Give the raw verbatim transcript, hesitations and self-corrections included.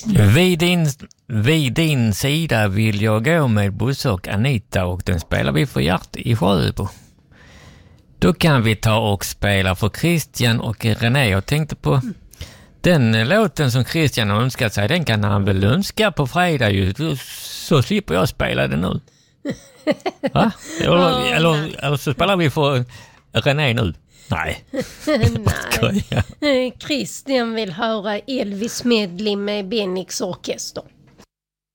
Vid din, vid din sida vill jag gå med Bosse och Anita, och den spelar vi för Hjärt i Sjöbo. Då kan vi ta och spela för Christian och René. Jag tänkte på mm. den låten som Christian har önskat sig, den kan han väl önska på fredag ju, så slipper jag spela den nu. Va? Eller, oh, eller, eller så spelar vi för René nu. Nej. Nej. Christian vill höra Elvis medley med Benix orkester.